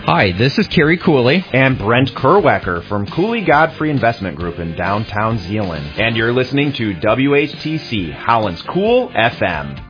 Hi, this is Kerry Cooley. And Brent Kerwecker from Cooley Godfrey Investment Group in downtown Zeeland. And you're listening to WHTC, Holland's Cool FM.